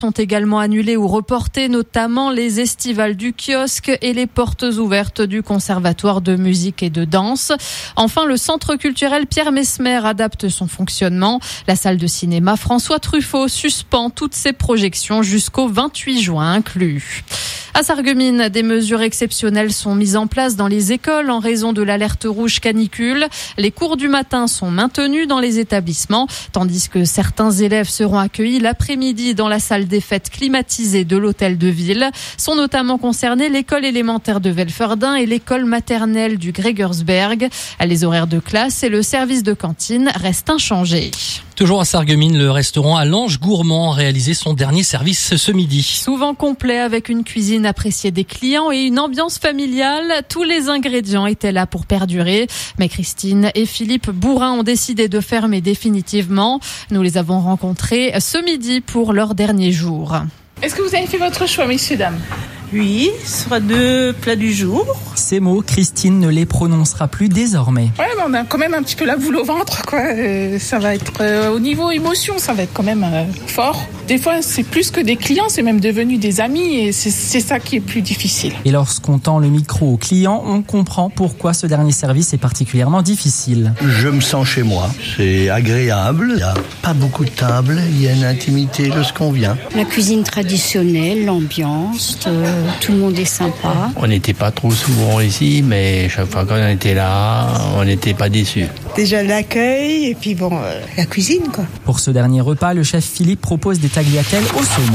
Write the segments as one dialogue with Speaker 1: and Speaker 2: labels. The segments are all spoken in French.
Speaker 1: sont également annulées ou reportées, notamment les estivales du kiosque et les portes ouvertes du conservatoire de musique et de danse. Enfin, le centre culturel Pierre Messmer adapte son fonctionnement. La salle de cinéma François Truffaut suspend toutes ses projections jusqu'au 28 juin inclus. À Sarreguemines, des mesures exceptionnelles sont mises en place dans les écoles en raison de l'alerte rouge canicule. Les cours du matin sont maintenus dans les établissements, tandis que certains élèves seront accueillis l'après-midi dans la salle des fêtes climatisée de l'hôtel de ville. Sont notamment concernés l'école élémentaire de Velferdin et l'école maternelle du Gregersberg. Les horaires de classe et le service de cantine restent inchangés.
Speaker 2: Toujours à Sarreguemines, le restaurant à l'Ange Gourmand a réalisé son dernier service ce midi.
Speaker 1: Souvent complet avec une cuisine appréciée des clients et une ambiance familiale, tous les ingrédients étaient là pour perdurer. Mais Christine et Philippe Bourrin ont décidé de fermer définitivement. Nous les avons rencontrés ce midi pour leur dernier jour.
Speaker 3: Est-ce que vous avez fait votre choix, messieurs, dames ?
Speaker 4: Oui, ce sera 2 plats du jour.
Speaker 5: Ces mots, Christine ne les prononcera plus désormais.
Speaker 3: Ouais, mais on a quand même un petit peu la boule au ventre, quoi. Ça va être, au niveau émotion, ça va être quand même fort. Des fois, c'est plus que des clients, c'est même devenu des amis et c'est ça qui est plus difficile.
Speaker 5: Et lorsqu'on tend le micro aux clients, on comprend pourquoi ce dernier service est particulièrement difficile.
Speaker 6: Je me sens chez moi, c'est agréable, il n'y a pas beaucoup de tables, il y a une intimité de ce qu'on vient.
Speaker 7: La cuisine traditionnelle, l'ambiance, tout le monde est sympa.
Speaker 8: On n'était pas trop souvent ici, mais chaque fois qu'on était là, on n'était pas déçus.
Speaker 4: Déjà l'accueil et puis bon, la cuisine quoi.
Speaker 5: Pour ce dernier repas, le chef Philippe propose des tagliatelles au saumon.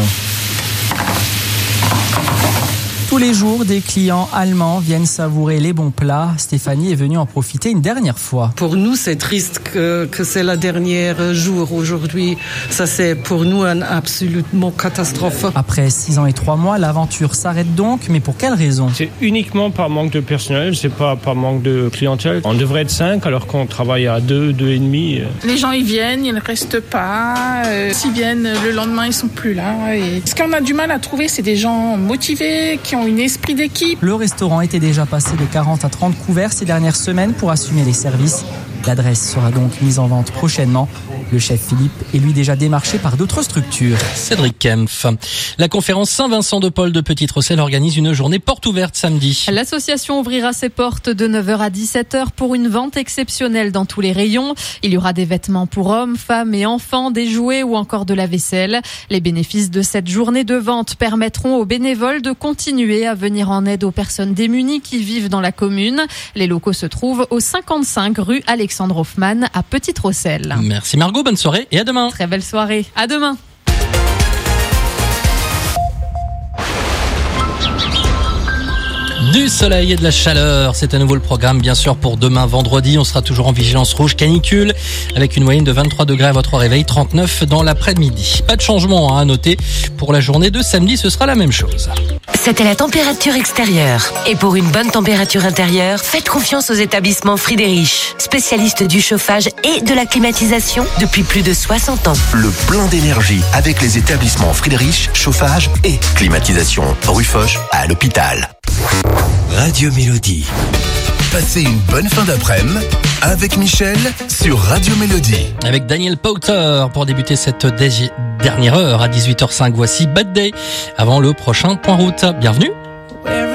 Speaker 5: Tous les jours, des clients allemands viennent savourer les bons plats. Stéphanie est venue en profiter une dernière fois.
Speaker 9: Pour nous, c'est triste que c'est la dernière jour aujourd'hui. Ça, c'est pour nous un absolument catastrophe.
Speaker 5: Après 6 ans et 3 mois, l'aventure s'arrête donc. Mais pour quelle raison ?
Speaker 10: C'est uniquement par manque de personnel, c'est pas par manque de clientèle. On devrait être 5 alors qu'on travaille à 2 et demi.
Speaker 3: Les gens, ils viennent, ils ne restent pas. S'ils viennent, le lendemain, ils sont plus là. Et ce qu'on a du mal à trouver, c'est des gens motivés, qui ont un esprit d'équipe.
Speaker 5: Le restaurant était déjà passé de 40 à 30 couverts ces dernières semaines pour assumer les services. L'adresse sera donc mise en vente prochainement. Le chef Philippe est lui déjà démarché par d'autres structures.
Speaker 2: Cédric Kempf. La conférence Saint-Vincent-de-Paul de Petite-Rosselle organise une journée porte ouverte samedi.
Speaker 1: L'association ouvrira ses portes de 9h à 17h pour une vente exceptionnelle dans tous les rayons. Il y aura des vêtements pour hommes, femmes et enfants, des jouets ou encore de la vaisselle. Les bénéfices de cette journée de vente permettront aux bénévoles de continuer à venir en aide aux personnes démunies qui vivent dans la commune. Les locaux se trouvent au 55 rue Alexandre Hoffmann à Petite-Rosselle.
Speaker 2: Merci Margot, bonne soirée et à demain.
Speaker 1: Très belle soirée, à demain.
Speaker 2: Du soleil et de la chaleur, c'est à nouveau le programme bien sûr pour demain vendredi. On sera toujours en vigilance rouge canicule avec une moyenne de 23 degrés à votre réveil, 39 dans l'après-midi. Pas de changement à noter pour la journée de samedi, ce sera la même chose.
Speaker 11: C'était la température extérieure. Et pour une bonne température intérieure, faites confiance aux établissements Friedrich, spécialistes du chauffage et de la climatisation depuis plus de 60 ans.
Speaker 12: Le plein d'énergie avec les établissements Friedrich, chauffage et climatisation. Rue Foch à l'hôpital. Radio Mélodie. Passez une bonne fin d'après-midi avec Michel sur Radio Mélodie.
Speaker 2: Avec Daniel Powter pour débuter cette dernière heure à 18h05. Voici Bad Day avant le prochain Point Route. Bienvenue.